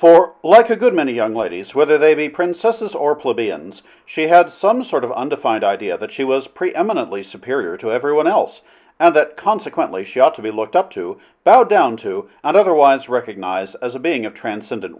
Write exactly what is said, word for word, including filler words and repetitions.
For, like a good many young ladies, whether they be princesses or plebeians, she had some sort of undefined idea that she was preeminently superior to everyone else, and that consequently she ought to be looked up to, bowed down to, and otherwise recognized as a being of transcendent